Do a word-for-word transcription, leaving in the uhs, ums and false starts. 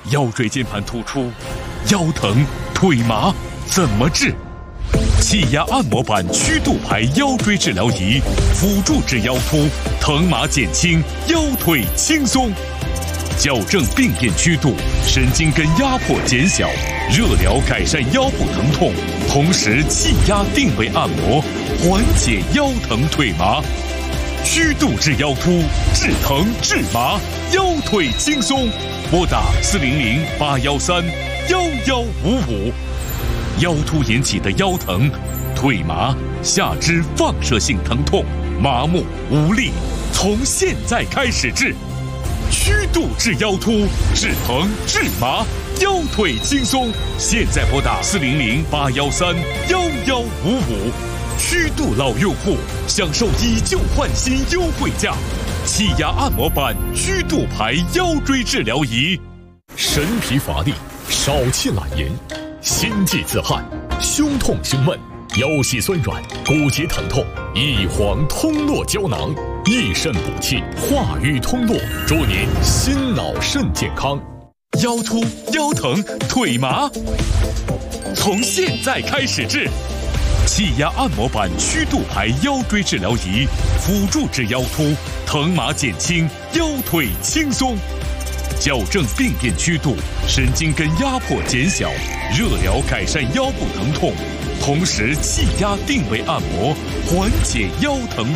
腰椎间盘突出、腰疼、腿麻怎么治？气压按摩板曲度排腰椎治疗仪，辅助治腰突，疼麻减轻，腰腿轻松。矫正病变曲度，神经根压迫减小，热疗改善腰部疼痛，同时气压定位按摩，缓解腰疼腿麻。曲度治腰突，治疼治麻，腰腿轻松。拨打四零零八幺三幺幺五五。腰突引起的腰疼、腿麻、下肢放射性疼痛、麻木无力，从现在开始治。曲度治腰突，治疼治麻，腰腿轻松。现在拨打四零零八幺三幺幺五五。曲度老用户享受以旧换新优惠价，气压按摩板曲度排腰椎治疗仪。 神疲乏力、少气懒言、心悸自汗、胸痛胸闷、腰膝酸软、骨节疼痛，一黄通络胶囊，益肾补气，化瘀通络，祝您心脑肾健康。 腰突、腰疼、腿麻，从现在开始治。气压按摩板曲度排腰椎治疗仪，辅助治腰突，疼麻减轻，腰腿轻松。矫正病变曲度，神经根压迫减小，热疗改善腰部疼痛，同时气压定位按摩，缓解腰疼